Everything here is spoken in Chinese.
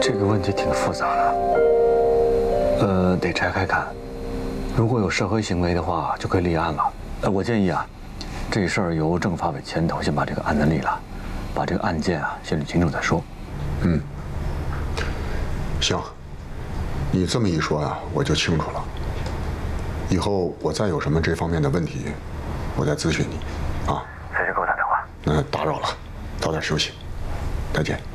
这个问题挺复杂的，得拆开看。如果有涉黑行为的话，就可以立案了。我建议啊，这事儿由政法委牵头，先把这个案子立了，把这个案件啊先捋清楚再说。 行，你这么一说呀，我就清楚了。以后我再有什么这方面的问题，我再咨询你，啊。 随时给我打电话。 那打扰了，早点休息，再见。